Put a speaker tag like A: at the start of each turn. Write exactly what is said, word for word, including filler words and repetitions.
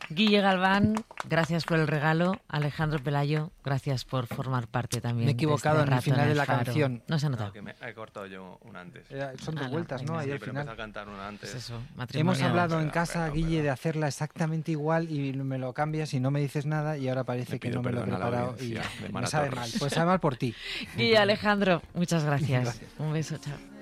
A: Guille Galván, gracias por el regalo. Alejandro Pelayo, gracias por formar parte también.
B: Me he equivocado
A: de este
B: en el final
A: rato
B: de la
A: Faro.
B: canción.
A: No se ha notado.
C: No, que me he cortado yo una antes.
B: Eh, son dos
A: Ah, no,
B: vueltas, ¿no?
A: venga.
B: Ahí
C: Sí,
B: al
C: pero
B: final.
C: empecé a cantar una antes.
A: Pues eso,
B: Hemos
A: matrimonial.
B: hablado en
C: Perdón,
B: casa,
C: perdón,
B: Guille,
C: perdón.
B: de hacerla exactamente igual y me lo cambias y no me dices nada y ahora parece
C: Le
B: que
C: pido
B: no me lo he
C: perdón a la
B: preparado y
C: audiencia de
B: me
C: Mara
B: sabe
C: Torres.
B: mal. Pues sabe mal por ti.
A: Guille, Alejandro, muchas gracias.
B: Gracias.
A: Un beso, chao.